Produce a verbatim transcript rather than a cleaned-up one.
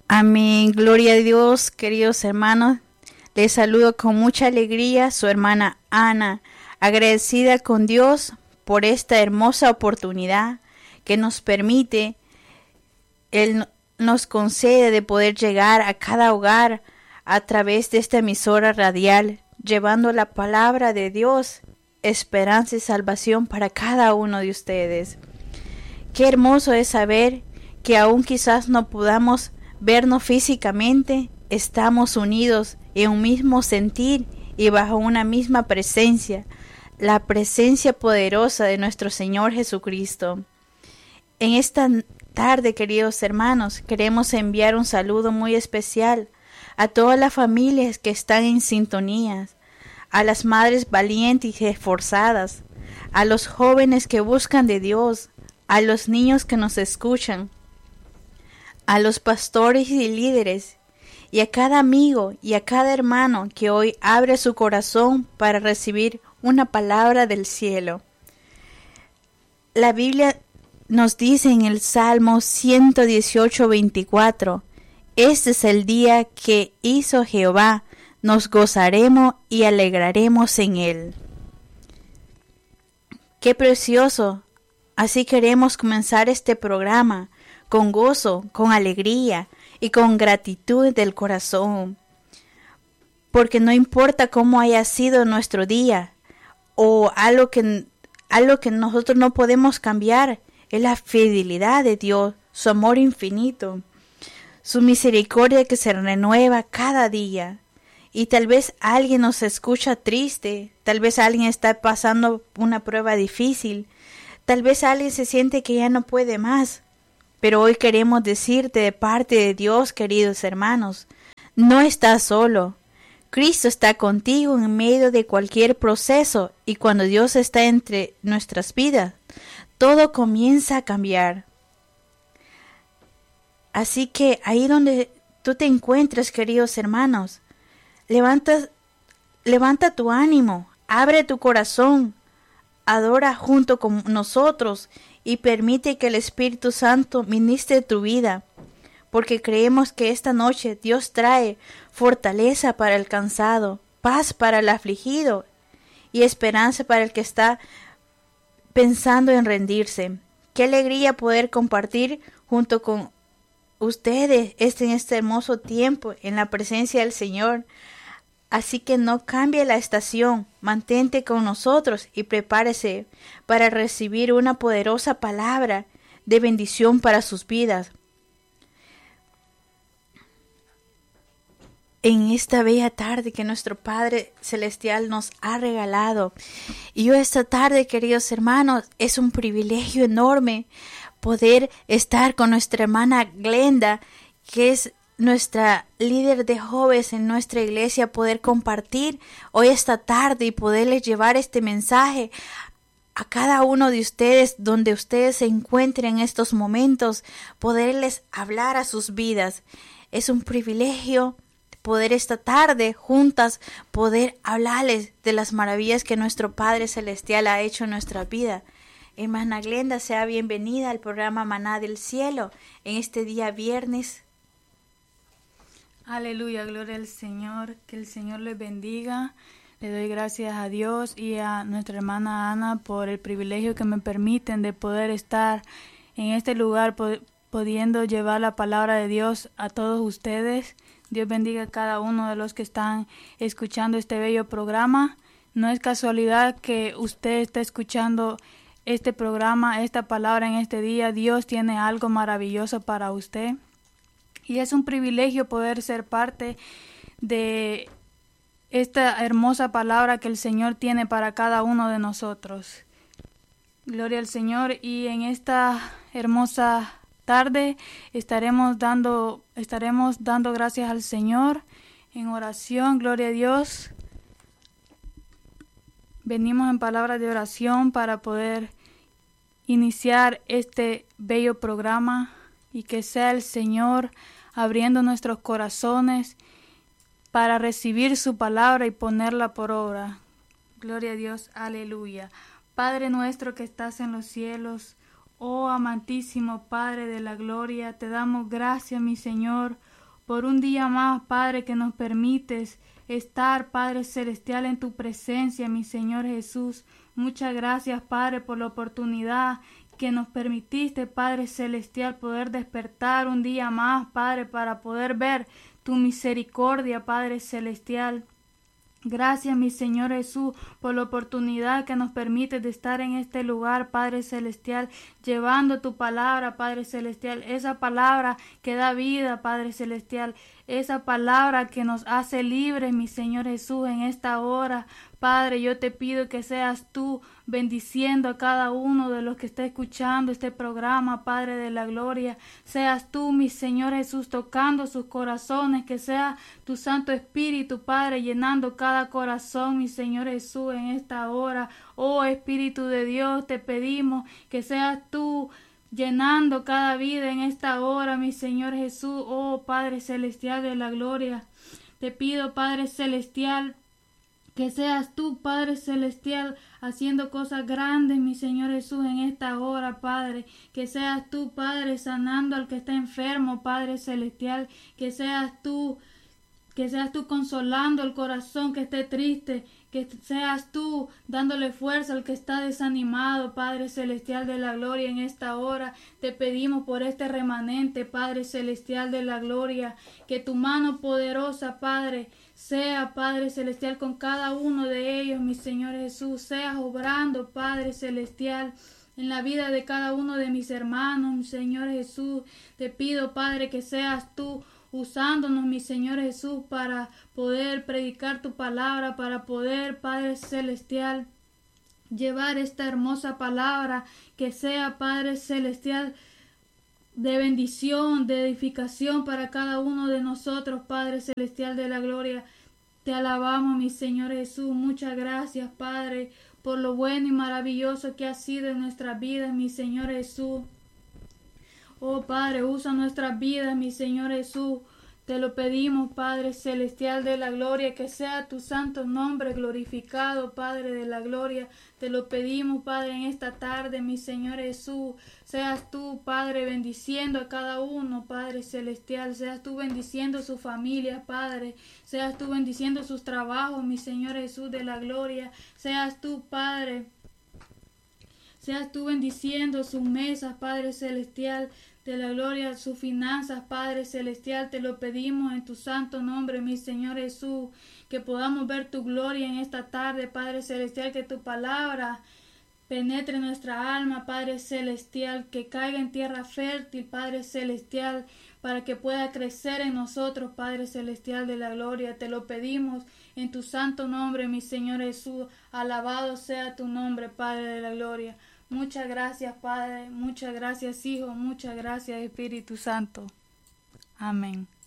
Amén. Gloria a Dios, queridos hermanos. Les saludo con mucha alegría su hermana Ana, agradecida con Dios por esta hermosa oportunidad que nos permite, Él nos concede de poder llegar a cada hogar a través de esta emisora radial, llevando la palabra de Dios, esperanza y salvación para cada uno de ustedes. Qué hermoso es saber que aún quizás no podamos vernos físicamente, estamos unidos en un mismo sentir y bajo una misma presencia, la presencia poderosa de nuestro Señor Jesucristo. En esta tarde, queridos hermanos, queremos enviar un saludo muy especial a todas las familias que están en sintonía, a las madres valientes y esforzadas, a los jóvenes que buscan de Dios, a los niños que nos escuchan, a los pastores y líderes, y a cada amigo y a cada hermano que hoy abre su corazón para recibir una palabra del cielo. La Biblia nos dice en el Salmo ciento dieciocho, veinticuatro, este es el día que hizo Jehová, nos gozaremos y alegraremos en él. Qué precioso. Así queremos comenzar este programa con gozo, con alegría y con gratitud del corazón. Porque no importa cómo haya sido nuestro día o algo que, algo que nosotros no podemos cambiar, es la fidelidad de Dios, su amor infinito, su misericordia que se renueva cada día. Y tal vez alguien nos escucha triste, tal vez alguien está pasando una prueba difícil, tal vez alguien se siente que ya no puede más. Pero hoy queremos decirte de parte de Dios, queridos hermanos, no estás solo. Cristo está contigo en medio de cualquier proceso y cuando Dios está entre nuestras vidas, todo comienza a cambiar. Así que ahí donde tú te encuentres, queridos hermanos, levanta, levanta tu ánimo, abre tu corazón, adora junto con nosotros y permite que el Espíritu Santo ministre tu vida, porque creemos que esta noche Dios trae fortaleza para el cansado, paz para el afligido y esperanza para el que está pensando en rendirse. Qué alegría poder compartir junto con ustedes este, en este hermoso tiempo en la presencia del Señor. Así que no cambie la estación, mantente con nosotros y prepárese para recibir una poderosa palabra de bendición para sus vidas. En esta bella tarde que nuestro Padre Celestial nos ha regalado. Y hoy esta tarde, queridos hermanos, es un privilegio enorme poder estar con nuestra hermana Glenda, que es nuestra líder de jóvenes en nuestra iglesia, poder compartir hoy esta tarde y poderles llevar este mensaje a cada uno de ustedes donde ustedes se encuentren en estos momentos, poderles hablar a sus vidas. Es un privilegio poder esta tarde juntas poder hablarles de las maravillas que nuestro Padre Celestial ha hecho en nuestra vida. Hermana Glenda, sea bienvenida al programa Maná del Cielo en este día viernes. Aleluya, gloria al Señor, que el Señor les bendiga. Le doy gracias a Dios y a nuestra hermana Ana por el privilegio que me permiten de poder estar en este lugar, pudiendo llevar la palabra de Dios a todos ustedes. Dios bendiga a cada uno de los que están escuchando este bello programa. No es casualidad que usted esté escuchando este programa, esta palabra en este día. Dios tiene algo maravilloso para usted. Y es un privilegio poder ser parte de esta hermosa palabra que el Señor tiene para cada uno de nosotros. Gloria al Señor. Y en esta hermosa tarde estaremos dando, estaremos dando gracias al Señor en oración. Gloria a Dios. Venimos en palabras de oración para poder iniciar este bello programa y que sea el Señor abriendo nuestros corazones para recibir su palabra y ponerla por obra. Gloria a Dios, aleluya. Padre nuestro que estás en los cielos, oh amantísimo Padre de la gloria, te damos gracias, mi Señor, por un día más, Padre, que nos permites estar, Padre celestial, en tu presencia, mi Señor Jesús. Muchas gracias, Padre, por la oportunidad que nos permitiste, Padre celestial, poder despertar un día más, Padre, para poder ver tu misericordia, Padre celestial. Gracias, mi Señor Jesús, por la oportunidad que nos permite de estar en este lugar, Padre Celestial, llevando tu palabra, Padre Celestial, esa palabra que da vida, Padre Celestial, esa palabra que nos hace libres, mi Señor Jesús, en esta hora. Padre, yo te pido que seas tú bendiciendo a cada uno de los que está escuchando este programa, Padre de la gloria. Seas tú, mi Señor Jesús, tocando sus corazones, que sea tu Santo Espíritu, Padre, llenando cada corazón, mi Señor Jesús, en esta hora. Oh Espíritu de Dios, te pedimos que seas tú llenando cada vida en esta hora, mi Señor Jesús. Oh Padre Celestial de la gloria, te pido, Padre Celestial, que seas tú, Padre Celestial, haciendo cosas grandes, mi Señor Jesús, en esta hora, Padre. Que seas tú, Padre, sanando al que está enfermo, Padre Celestial. Que seas tú, que seas tú consolando el corazón que esté triste. Que seas tú dándole fuerza al que está desanimado, Padre Celestial de la gloria, en esta hora. Te pedimos por este remanente, Padre Celestial de la gloria, que tu mano poderosa, Padre, sea, Padre Celestial, con cada uno de ellos, mi Señor Jesús. Seas obrando, Padre Celestial, en la vida de cada uno de mis hermanos, mi Señor Jesús. Te pido, Padre, que seas tú usándonos, mi Señor Jesús, para poder predicar tu palabra, para poder, Padre Celestial, llevar esta hermosa palabra, que sea, Padre Celestial, de bendición, de edificación para cada uno de nosotros, Padre Celestial de la gloria. Te alabamos, mi Señor Jesús. Muchas gracias, Padre, por lo bueno y maravilloso que ha sido en nuestras vidas, mi Señor Jesús. Oh Padre, usa nuestras vidas, mi Señor Jesús. Te lo pedimos, Padre Celestial de la gloria, que sea tu santo nombre glorificado, Padre de la gloria. Te lo pedimos, Padre, en esta tarde, mi Señor Jesús. Seas tú, Padre, bendiciendo a cada uno, Padre Celestial. Seas tú bendiciendo su familia, Padre. Seas tú bendiciendo sus trabajos, mi Señor Jesús de la gloria. Seas tú, Padre, seas tú bendiciendo sus mesas, Padre Celestial de la gloria, sus finanzas, Padre Celestial. Te lo pedimos en tu santo nombre, mi Señor Jesús, que podamos ver tu gloria en esta tarde, Padre Celestial, que tu palabra penetre nuestra alma, Padre Celestial, que caiga en tierra fértil, Padre Celestial, para que pueda crecer en nosotros, Padre Celestial de la gloria. Te lo pedimos en tu santo nombre, mi Señor Jesús. Alabado sea tu nombre, Padre de la gloria. Muchas gracias, Padre. Muchas gracias, Hijo. Muchas gracias, Espíritu Santo. Amén.